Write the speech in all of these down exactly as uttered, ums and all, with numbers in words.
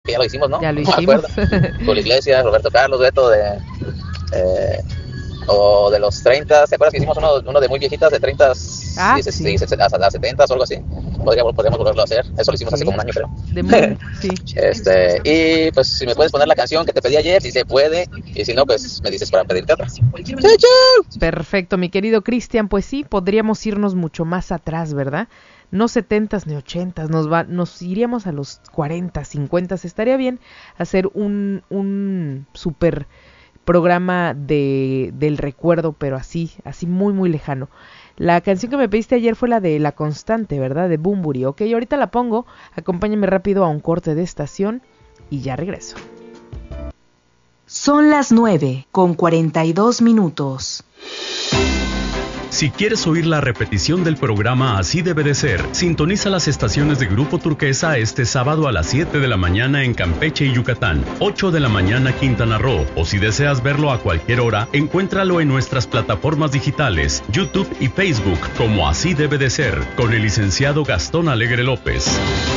que ya lo hicimos, ¿no? Ya lo No me hicimos. acuerdo. Julio Iglesias, Roberto Carlos, Beto de... Eh, o de los treinta, ¿te acuerdas que hicimos uno, uno de muy viejitas, de treinta Ah, y, sí. y, a setenta o algo así? Podríamos, podríamos volverlo a hacer. Eso lo hicimos Okay. hace como un año, creo. De muy, sí. Este, y pues si me puedes poner la canción que te pedí ayer, si se puede, y si no, pues me dices para pedirte otra. ¡Chau, chau! Perfecto, mi querido Cristian, pues sí, podríamos irnos mucho más atrás, ¿verdad? No setentas ni ochentas, nos va, nos iríamos a los cuarenta, cincuenta, estaría bien hacer un, un super programa de, del recuerdo, pero así, así muy muy lejano. La canción que me pediste ayer fue la de La Constante, ¿verdad? De Bunbury. Ok, ahorita la pongo, acompáñame rápido a un corte de estación y ya regreso. Son las nueve con cuarenta y dos minutos. Si quieres oír la repetición del programa Así Debe de Ser, sintoniza las estaciones de Grupo Turquesa este sábado a las siete de la mañana en Campeche y Yucatán, ocho de la mañana Quintana Roo, o si deseas verlo a cualquier hora, encuéntralo en nuestras plataformas digitales, YouTube y Facebook como Así Debe de Ser, con el licenciado Gastón Alegre López.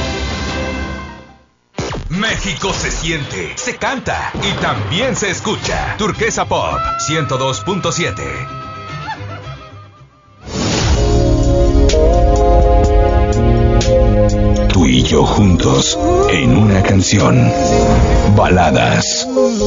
México se siente, se canta y también se escucha. Turquesa Pop ciento dos punto siete. Tú y yo juntos en una canción. Baladas.